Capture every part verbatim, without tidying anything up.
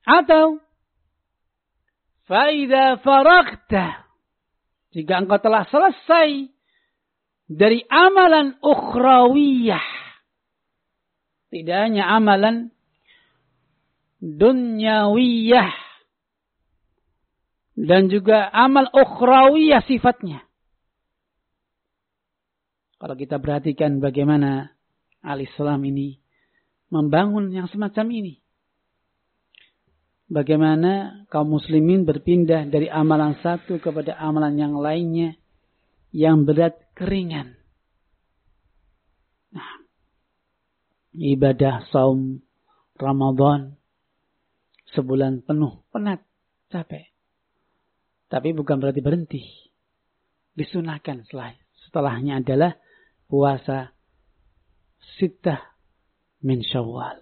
Atau فَإِذَا فَرَغْتَ, jika engkau telah selesai dari amalan ukhrawiyah, tidak hanya amalan dunyawiyah, dan juga amal ukhrawiyah sifatnya. Kalau kita perhatikan bagaimana al-Islam ini membangun yang semacam ini. Bagaimana kaum muslimin berpindah dari amalan satu kepada amalan yang lainnya yang berat keringan. Nah, ibadah saum Ramadan sebulan penuh, penat, capek. Tapi bukan berarti berhenti. Disunahkan setelah, setelahnya adalah puasa sittah min Syawal.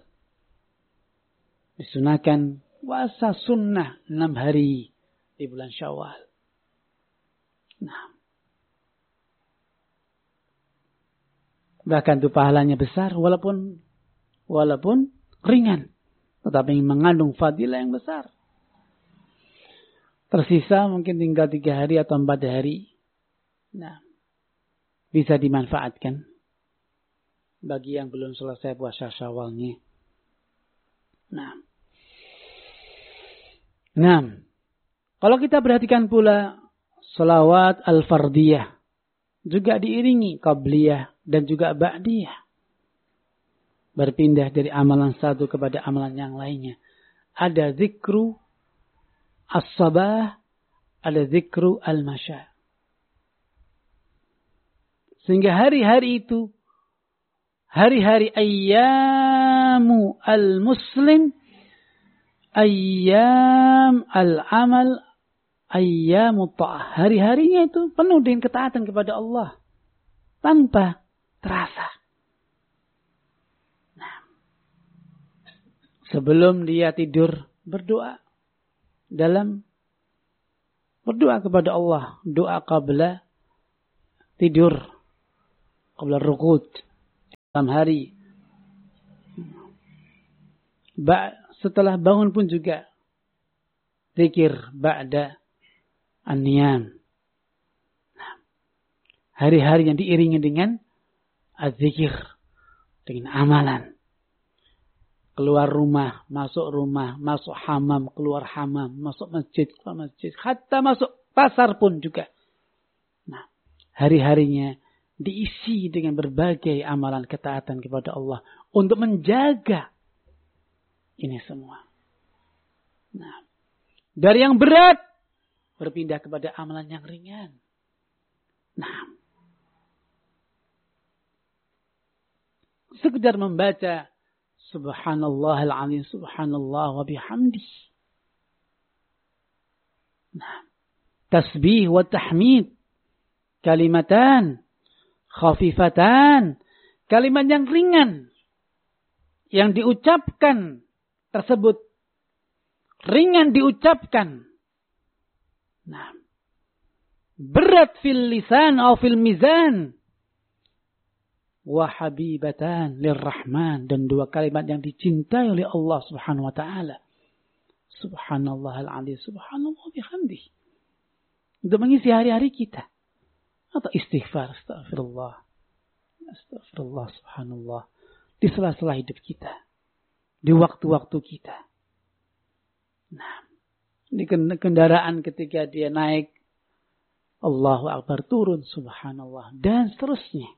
Disunahkan puasa sunnah enam hari di bulan Syawal. Nah, bahkan itu pahalanya besar walaupun walaupun ringan, tetapi mengandung fadilah yang besar. Tersisa mungkin tinggal tiga hari atau empat hari. Nah, bisa dimanfaatkan bagi yang belum selesai puasa Syawalnya. Nah, nah, kalau kita perhatikan pula salawat al-fardiyah juga diiringi qabliyah dan juga ba'diyah. Berpindah dari amalan satu kepada amalan yang lainnya. Ada zikru as-sabah, ada zikru al-masya. Sehingga hari-hari itu, hari-hari ayyamu al-muslim, ayyam al-amal, ayyamu ta'ah. Hari-harinya itu penuh dengan ketaatan kepada Allah. Tanpa terasa. Nah, sebelum dia tidur, berdoa. Dalam berdoa kepada Allah. Doa qabla tidur. Qabla ruqud. Dalam hari. Ba- setelah bangun pun juga. Zikir ba'da an-niyam. Nah, hari-hari yang diiringi dengan az-zikir. Dengan amalan. Keluar rumah, masuk rumah, masuk hamam, keluar hamam, masuk masjid, keluar masjid. Hatta masuk pasar pun juga. Nah, hari-harinya diisi dengan berbagai amalan ketaatan kepada Allah. Untuk menjaga ini semua. Nah, dari yang berat, berpindah kepada amalan yang ringan. Nah, sekedar membaca Subhanallah al-azim, subhanallah wa bihamdih. Nah, tasbih wa tahmid. Kalimatan. Khafifatan. Kalimat yang ringan. Yang diucapkan tersebut. Ringan diucapkan. Nah, berat fil lisan atau fil mizan. Wa habibatan lirrahman, dan dua kalimat yang dicintai oleh Allah Subhanahu wa taala. Subhanallah al-azim, subhanallah bihamdih. Untuk mengisi hari-hari kita. Atau istighfar, astagfirullah. Astagfirullah, subhanallah. Di sela-sela hidup kita. Di waktu-waktu kita. Nah, di kendaraan ketika dia naik, Allahu Akbar, turun, subhanallah, dan seterusnya.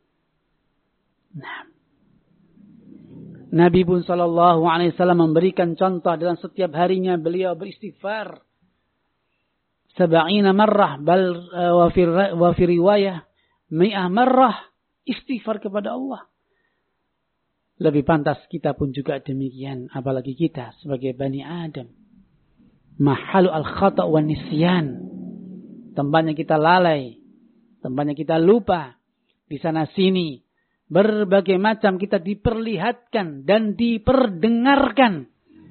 Nah, Nabi pun sallallahu alaihi wasallam memberikan contoh dalam setiap harinya beliau beristighfar sab'ina marrah, bal wa fi wa fi riwayah mi'ah marrah, istighfar kepada Allah. Lebih pantas kita pun juga demikian, apalagi kita sebagai Bani Adam. Mahalu al-khata' wa nisyan. Tempatnya kita lalai, tempatnya kita lupa, di sana sini. Berbagai macam kita diperlihatkan dan diperdengarkan.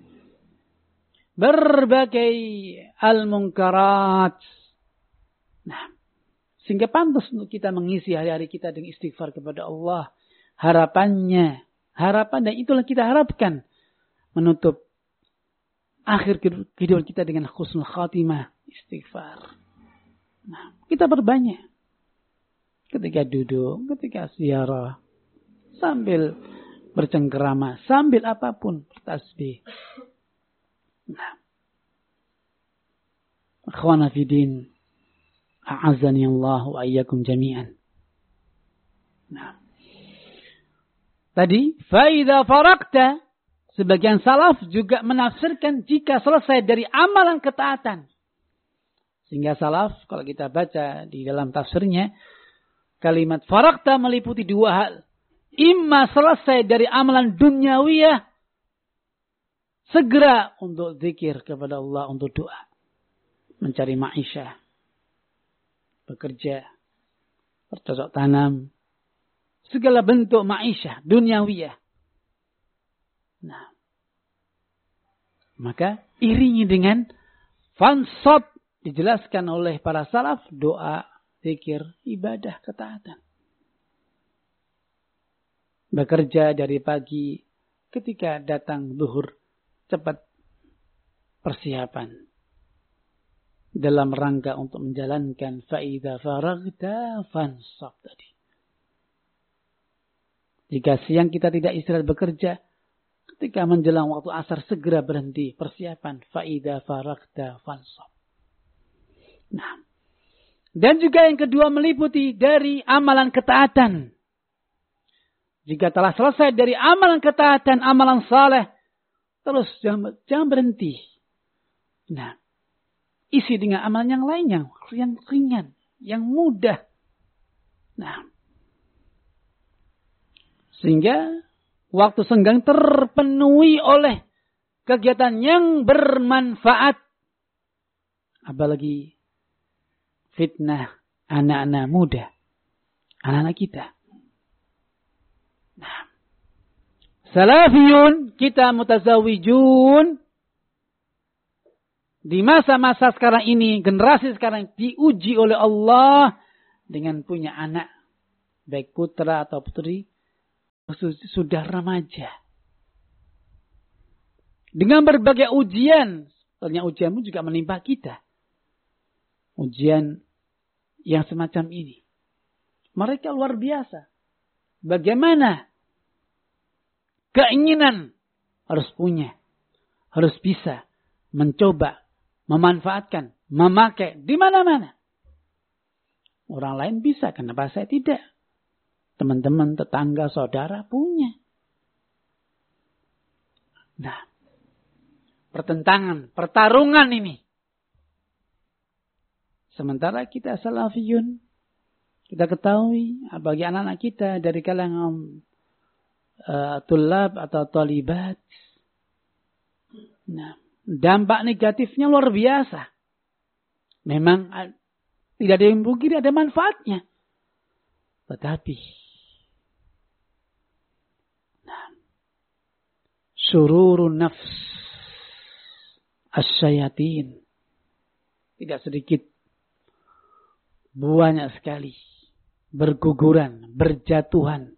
Berbagai al-munkarat. Nah, sehingga pantas untuk kita mengisi hari-hari kita dengan istighfar kepada Allah. Harapannya, harapan dan itulah kita harapkan. Menutup akhir kehidupan kita dengan husnul khatimah, istighfar. Nah, kita berbanyak. Ketika duduk, ketika ziarah, sambil bercengkerama, sambil apapun, bertasbih. Nah. Akhwana fidin, a'azani Allah wa iyyakum jami'an. Nah. Tadi, fa'idha farakta, sebagian salaf juga menafsirkan jika selesai dari amalan ketaatan. Sehingga salaf, kalau kita baca di dalam tafsirnya, kalimat farakta meliputi dua hal. Imma selesai dari amalan duniawiyah, segera untuk zikir kepada Allah, untuk doa. Mencari ma'isyah, bekerja, bercocok tanam, segala bentuk ma'isyah, duniawiyah. Nah, maka iringi dengan fansab, dijelaskan oleh para salaf, doa, zikir, ibadah, ketaatan. Bekerja dari pagi, ketika datang zuhur, cepat persiapan. Dalam rangka untuk menjalankan fa'idha faragta fansab tadi. Jika siang kita tidak istirahat bekerja, ketika menjelang waktu asar segera berhenti persiapan fa'idha faragta fansab. Nah, dan juga yang kedua meliputi dari amalan ketaatan. Jika telah selesai dari amalan ketaatan, amalan saleh, terus jangan, jangan berhenti. Nah, isi dengan amalan yang lain yang, yang ringan, yang mudah. Nah, sehingga waktu senggang terpenuhi oleh kegiatan yang bermanfaat. Apalagi fitnah anak-anak muda, anak-anak kita. Nah, salafiyun, kita mutazawijun, di masa-masa sekarang ini, generasi sekarang diuji oleh Allah dengan punya anak, baik putra atau putri, sudah remaja. Dengan berbagai ujian, soalnya ujianmu juga menimpa kita. Ujian yang semacam ini. Mereka luar biasa. Bagaimana keinginan harus punya, harus bisa mencoba, memanfaatkan, memakai di mana-mana. Orang lain bisa, kenapa saya tidak? Teman-teman, tetangga, saudara punya. Nah, pertentangan, pertarungan ini. Sementara kita salafiyun, kita ketahui bagi anak-anak kita dari kalangan uh, tulab atau talibat. Nah, dampak negatifnya luar biasa. Memang uh, tidak ada yang mungkin ada manfaatnya. Tetapi nah, sururun nafs asyayatin, tidak sedikit, banyak sekali berguguran, berjatuhan.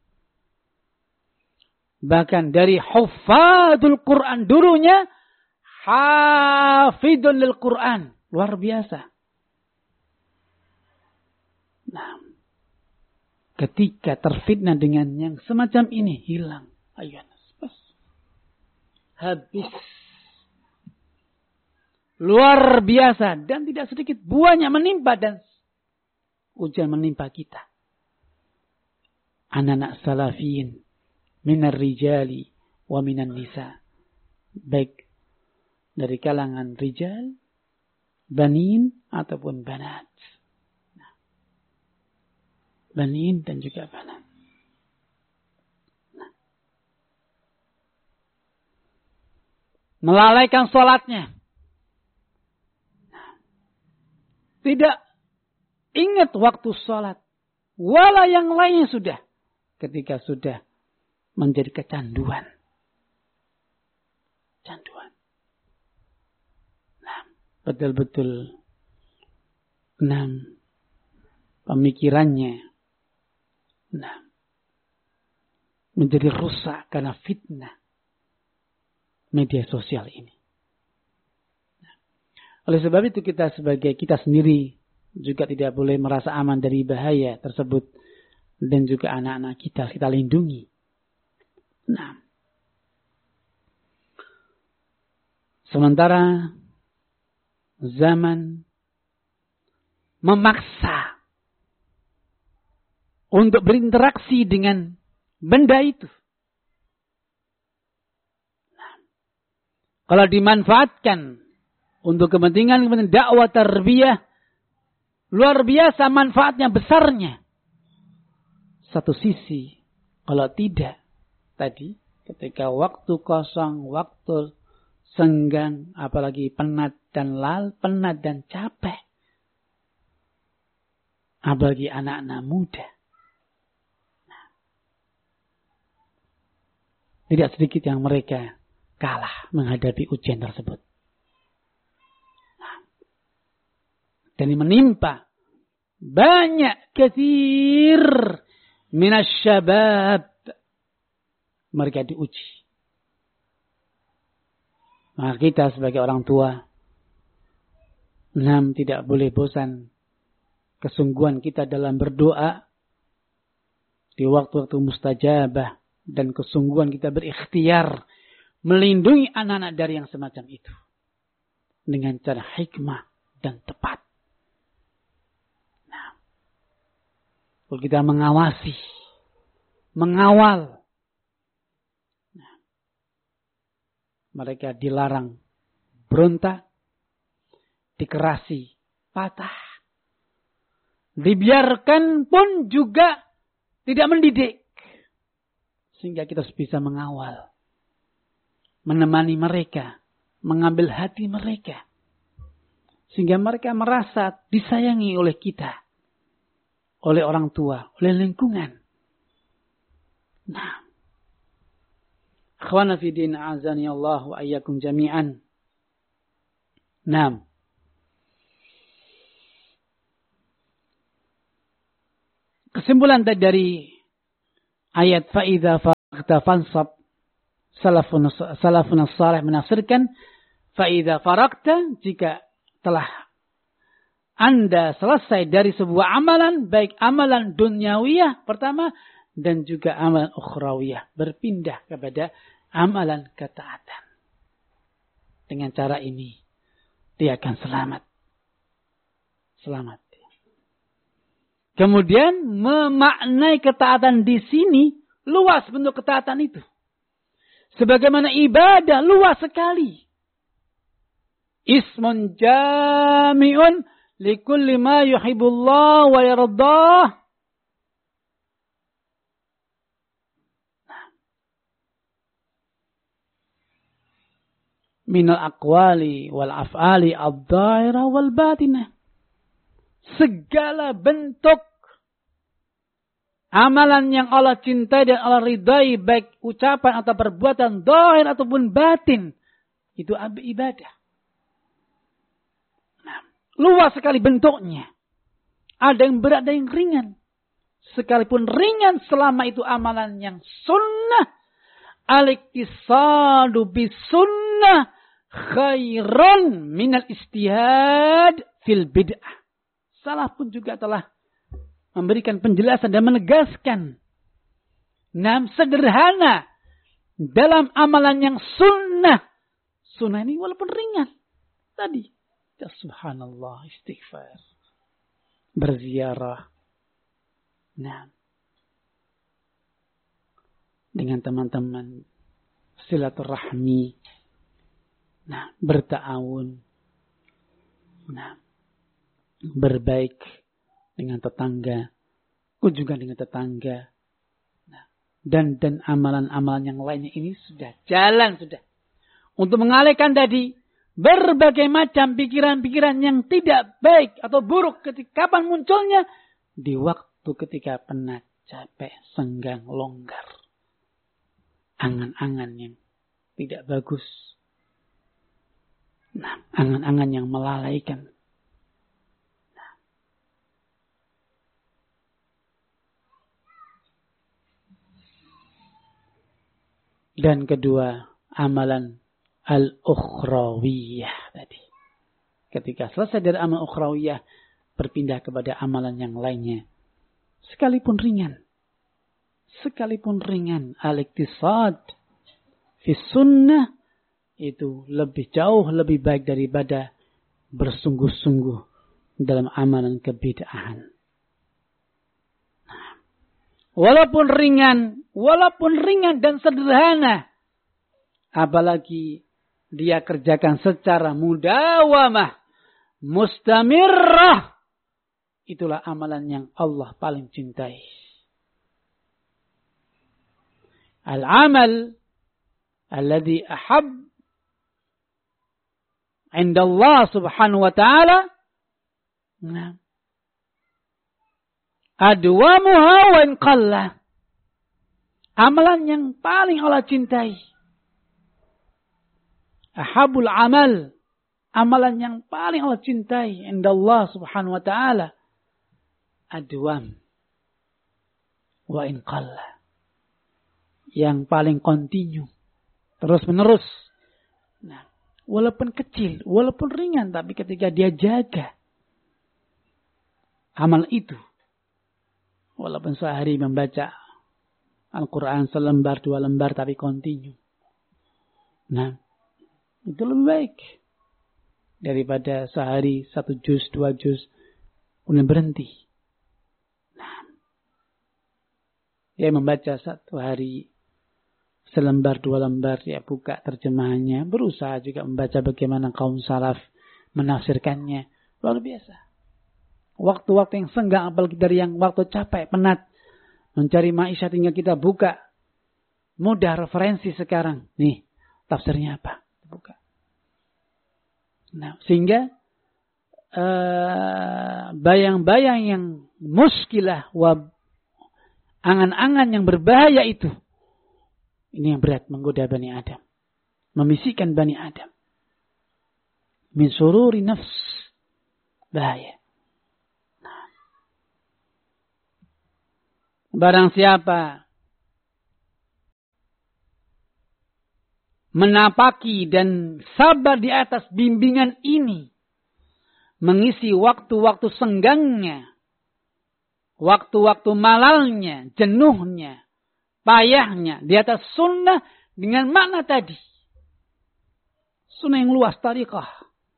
Bahkan dari hufadul Quran, dulunya hafidun lil Quran, luar biasa. Nah, ketika terfitnah dengan yang semacam ini, hilang. Ayo, habis. Luar biasa. Dan tidak sedikit buahnya menimpa dan ujian menimpa kita. Anak-anak salafiyin minar rijali wa minan nisa. Baik dari kalangan rijal, banin ataupun banat. Nah, banin dan juga banat. Nah, melalaikan sholatnya. Nah, tidak ingat waktu sholat. Wala yang lainnya sudah. Ketika sudah menjadi kecanduan. Canduan. Nah, betul-betul. Enam. Pemikirannya. Nah. Menjadi rusak karena fitnah. Media sosial ini. Oleh sebab itu kita sebagai kita sendiri juga tidak boleh merasa aman dari bahaya tersebut. Dan juga anak-anak kita, kita lindungi. Nah. Sementara zaman memaksa untuk berinteraksi dengan benda itu. Nah. Kalau dimanfaatkan untuk kepentingan dakwah tarbiyah, luar biasa manfaatnya, besarnya. Satu sisi, kalau tidak, tadi ketika waktu kosong, waktu senggang, apalagi penat dan lal, penat dan capek, apalagi anak-anak muda. Nah, tidak sedikit yang mereka kalah menghadapi ujian tersebut. Nah, dan ini menimpa banyak katsir minasyabab, mereka diuji. Maka kita sebagai orang tua, enam tidak boleh bosan kesungguhan kita dalam berdoa di waktu-waktu mustajabah, dan kesungguhan kita berikhtiar melindungi anak-anak dari yang semacam itu dengan cara hikmah dan tepat. Nah, kalau kita mengawasi, mengawal, nah, mereka dilarang berontak, dikerasi, patah, dibiarkan pun juga tidak mendidik. Sehingga kita bisa mengawal, menemani mereka, mengambil hati mereka. Sehingga mereka merasa disayangi oleh kita, oleh orang tua, oleh lingkungan. Nah, akhwana fi din azani Allah wa ayyakum jami'an. Nah, kesimpulan dari ayat fa'idha fa'akta fansab, salafun salafun salih menafsirkan fa'idha farakta, jika telah Anda selesai dari sebuah amalan, baik amalan dunyawiyah pertama dan juga amalan ukhrawiyah, berpindah kepada amalan ketaatan. Dengan cara ini dia akan selamat. Selamat. Kemudian memaknai ketaatan di sini, luas bentuk ketaatan itu. Sebagaimana ibadah luas sekali. Ismun jami'un likulli ma yuhibbullah wa yardah. Minal aqwali wal af'ali ad-dhahira wal batinah. Segala bentuk amalan yang Allah cintai dan Allah ridai, baik ucapan atau perbuatan zahir ataupun batin, itu ibadah. Nah, luas sekali bentuknya. Ada yang berat, ada yang ringan. Sekalipun ringan selama itu amalan yang sunnah, al-iktisadu bis sunnah khairun minal istihad fil bid'ah. Salah pun juga telah memberikan penjelasan dan menegaskan. Nam sederhana dalam amalan yang sunnah. Sunnah ini walaupun ringan. Tadi. Ya subhanallah, istighfar. Berziarah. Nah. Dengan teman-teman. Silaturahmi. Nah. Berta'awun. Nah. Berbaik dengan tetangga, kunjungan dengan tetangga, nah, dan dan amalan-amalan yang lainnya ini sudah jalan sudah untuk mengalihkan tadi berbagai macam pikiran-pikiran yang tidak baik atau buruk. Ketika kapan munculnya? Di waktu ketika penat, capek, senggang, longgar, angan-angan yang tidak bagus, nah, angan-angan yang melalaikan. Dan kedua, amalan al-ukhrawiyah tadi. ketika selesai dari amal ukhrawiyah, berpindah kepada amalan yang lainnya. Sekalipun ringan. Sekalipun ringan. Al-iktisad fi sunnah itu lebih jauh lebih baik daripada bersungguh-sungguh dalam amalan kebid'ahan. Walaupun ringan, walaupun ringan dan sederhana, apalagi dia kerjakan secara mudawamah, mustamirrah, itulah amalan yang Allah paling cintai. Al-amal alladhi ahab inda Allah subhanahu wa ta'ala, nah, adwamuha wa in qalla, amalan yang paling Allah cintai. Ahabul amal, amalan yang paling Allah cintai inda Allah subhanahu wa ta'ala, adwam wa in qalla, yang paling kontinu, terus menerus. Nah, walaupun kecil, walaupun ringan, tapi ketika dia jaga amal itu, walaupun sehari membaca Al-Quran selembar, dua lembar, tapi kontinu, nah, itu lebih baik daripada sehari satu juz, dua juz, kemudian berhenti. Nah, dia membaca satu hari selembar, dua lembar, dia buka terjemahannya, berusaha juga membaca bagaimana kaum salaf menafsirkannya. Luar biasa. Waktu-waktu yang senggang, apalagi dari yang waktu capek, penat, mencari maisha tinggal kita buka. Mudah referensi sekarang. Nih, tafsirnya apa? Buka. Nah, sehingga uh, bayang-bayang yang muskilah, wa, angan-angan yang berbahaya itu, ini yang berat menggoda Bani Adam. Membisikkan Bani Adam. Min sururi nafs. Bahaya. Nah. Barang siapa menapaki dan sabar di atas bimbingan ini, mengisi waktu-waktu senggangnya, waktu-waktu malalnya, jenuhnya, payahnya di atas sunnah dengan makna tadi. Sunnah yang luas, tariqah.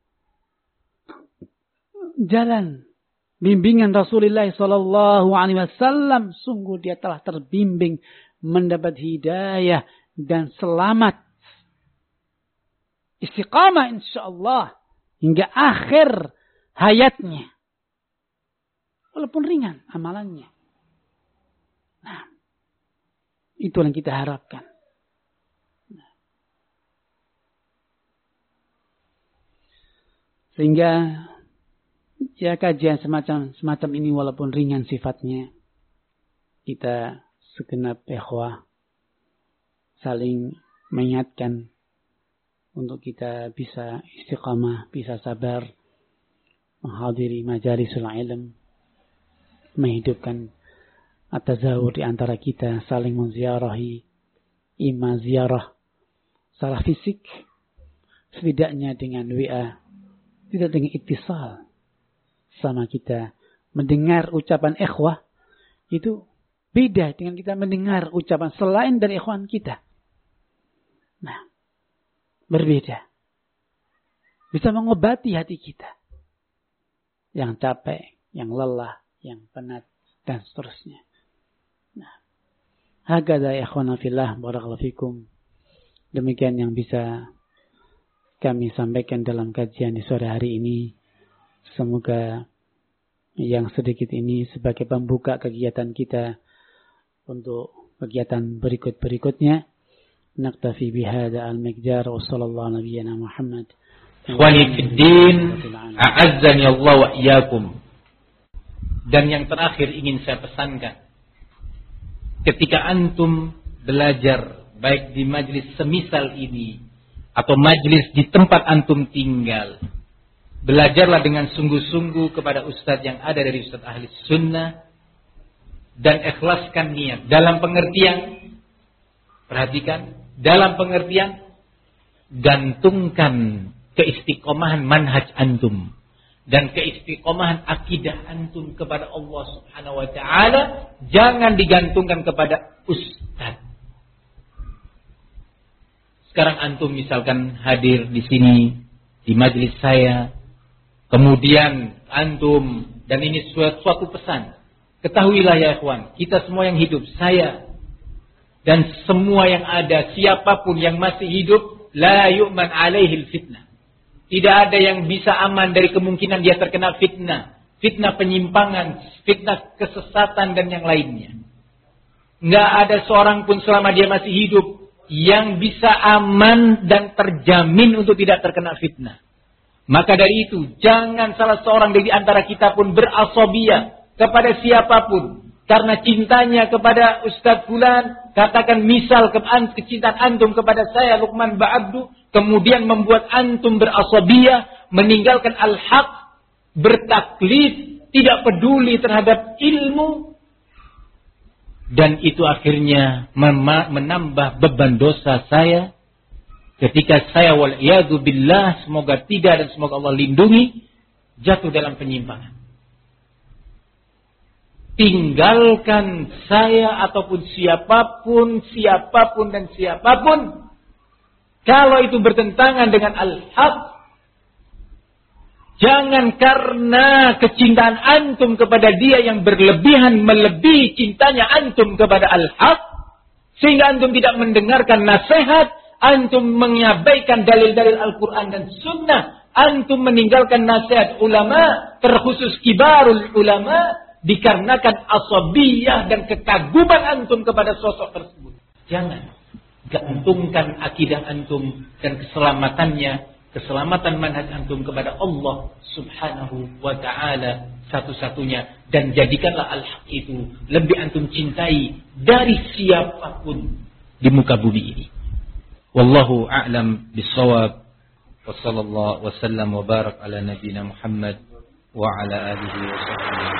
Jalan bimbingan Rasulullah sallallahu alaihi wasallam, sungguh dia telah terbimbing, mendapat hidayah dan selamat. Istiqamah insyaallah hingga akhir hayatnya. Walaupun ringan amalannya. Nah, itu yang kita harapkan. Sehingga ya kajian semacam semacam ini walaupun ringan sifatnya, kita segenap ikhwah saling mengingatkan untuk kita bisa istiqamah, bisa sabar menghadiri majalisul ilm, menghidupkan at-tazawur di antara kita, saling menziarahi, ima ziarah secara fisik, setidaknya dengan W A, tidak dengan ittisal sama kita. Mendengar ucapan ikhwah itu beda dengan kita mendengar ucapan selain dari ikhwan kita. Nah, berbeda. Bisa mengobati hati kita yang capek, yang lelah, yang penat, dan seterusnya. Nah, hakadha ya ikhwana fillah, barakallahu fikum. Demikian yang bisa kami sampaikan dalam kajian di sore hari ini. Semoga yang sedikit ini sebagai pembuka kegiatan kita untuk kegiatan berikut-berikutnya. Naktafi bihada al-miqdar wa sallallahu nabiyyana Muhammad. Ikhwani fid din, a'azzani Allah wa iyyakum. Dan yang terakhir ingin saya pesankan, ketika antum belajar baik di majlis semisal ini atau majlis di tempat antum tinggal, belajarlah dengan sungguh-sungguh kepada ustadz yang ada dari ustadz ahli sunnah dan ikhlaskan niat dalam pengertian, perhatikan, dalam pengertian gantungkan keistiqomahan manhaj antum. dan keistiqomahan akidah antum kepada Allah Subhanahu wa taala jangan digantungkan kepada ustaz. Sekarang antum misalkan hadir di sini di majelis saya, kemudian antum, dan ini suatu, suatu pesan, ketahuilah ya ikhwan, kita semua yang hidup, saya dan semua yang ada, siapapun yang masih hidup, la yu'man alaihil fitnah. Tidak ada yang bisa aman dari kemungkinan dia terkena fitnah. Fitnah penyimpangan, fitnah kesesatan dan yang lainnya. Nggak ada seorang pun selama dia masih hidup yang bisa aman dan terjamin untuk tidak terkena fitnah. Maka dari itu, jangan salah seorang dari antara kita pun berasobiyah kepada siapapun. Karena cintanya kepada Ustaz Fulan, katakan misal kecintaan antum kepada saya, Luqman Ba'abdu, kemudian membuat antum berasobiyah, meninggalkan al-haq, bertaklid, tidak peduli terhadap ilmu. Dan itu akhirnya menambah beban dosa saya. Ketika saya wal'iyadu billah, semoga tidak dan semoga Allah lindungi, jatuh dalam penyimpangan. Tinggalkan saya ataupun siapapun, siapapun dan siapapun. Kalau itu bertentangan dengan al-haq, jangan karena kecintaan antum kepada dia yang berlebihan melebihi cintanya antum kepada al-haq, sehingga antum tidak mendengarkan nasihat, antum mengabaikan dalil-dalil Al-Quran dan Sunnah, antum meninggalkan nasihat ulama, terkhusus kibarul ulama, dikarenakan asabiyah dan kekaguman antum kepada sosok tersebut. Jangan gantungkan akidah antum dan keselamatannya, keselamatan manhaj antum kepada Allah Subhanahu wa ta'ala satu-satunya, dan jadikanlah al-haq itu lebih antum cintai dari siapapun di muka bumi ini. Wallahu a'lam bis-shawab. Wa sallallahu wa sallam wa barak ala nabiyyina Muhammad wa ala alihi wa sahbihi.